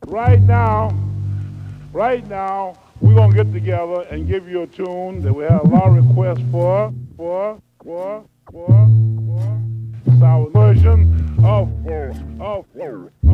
Right now, we're gonna get together and give you a tune that we have a lot of requests for. It's our version of